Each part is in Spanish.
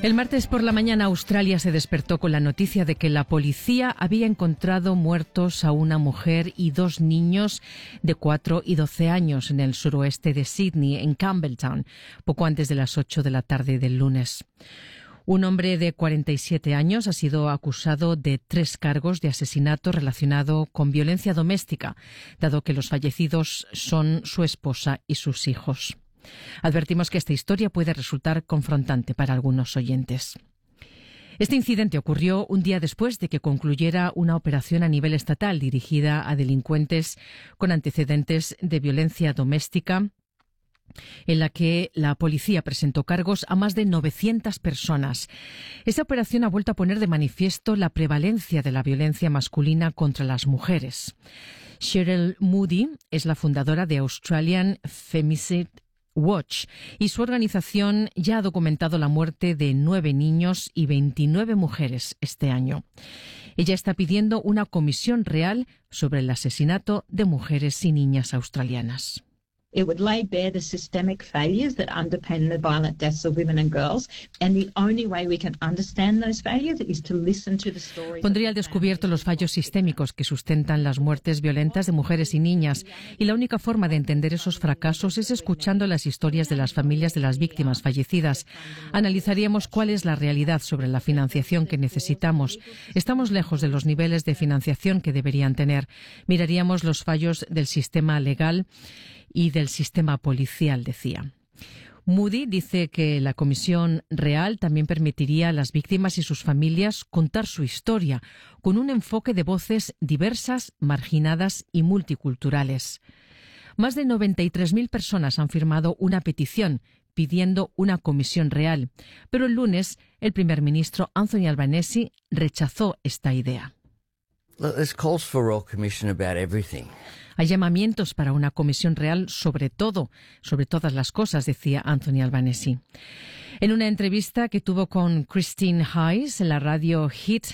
El martes por la mañana Australia se despertó con la noticia de que la policía había encontrado muertos a una mujer y dos niños de 4 y 12 años en el suroeste de Sydney, en Campbelltown, poco antes de las 8 de la tarde del lunes. Un hombre de 47 años ha sido acusado de 3 cargos de asesinato relacionado con violencia doméstica, dado que los fallecidos son su esposa y sus hijos. Advertimos que esta historia puede resultar confrontante para algunos oyentes. Este incidente ocurrió un día después de que concluyera una operación a nivel estatal dirigida a delincuentes con antecedentes de violencia doméstica, en la que la policía presentó cargos a más de 900 personas. Esa operación ha vuelto a poner de manifiesto la prevalencia de la violencia masculina contra las mujeres. Cheryl Moody es la fundadora de Australian Femicide Watch y su organización ya ha documentado la muerte de 9 niños y 29 mujeres este año. Ella está pidiendo una comisión real sobre el asesinato de mujeres y niñas australianas. It would lay bare the systemic failures that underpin the violent deaths of women and girls, and the only way we can understand those failures is to listen to the stories. Pondría al descubierto los fallos sistémicos que sustentan las muertes violentas de mujeres y niñas, y la única forma de entender esos fracasos es escuchando las historias de las familias de las víctimas fallecidas. Analizaríamos cuál es la realidad sobre la financiación que necesitamos. Estamos lejos de los niveles de financiación que deberían tener. Miraríamos los fallos del sistema legal y del sistema policial, decía. Moody dice que la comisión real también permitiría a las víctimas y sus familias contar su historia con un enfoque de voces diversas, marginadas y multiculturales. Más de 93.000 personas han firmado una petición pidiendo una comisión real, pero el lunes el primer ministro Anthony Albanese rechazó esta idea. There's calls for a royal commission about everything. Hay llamamientos para una comisión real sobre todo, sobre todas las cosas, decía Anthony Albanese. En una entrevista que tuvo con Christine Hayes en la radio Hit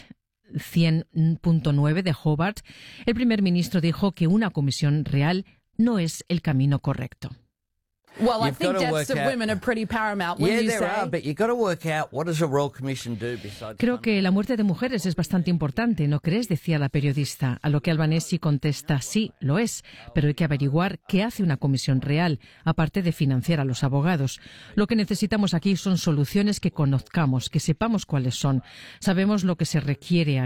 100.9 de Hobart, el primer ministro dijo que una comisión real no es el camino correcto. Well, I think deaths of women are pretty paramount. Yeah, there are, but you've got to work out what does a Royal Commission do besides... Creo que la muerte de mujeres es bastante importante, ¿no crees?, decía la periodista. A lo que Albanese contesta, sí, lo es, pero hay que averiguar qué hace una comisión real, aparte de financiar a los abogados. Lo que necesitamos aquí son soluciones que conozcamos, que sepamos cuáles son. Sabemos lo que se requiere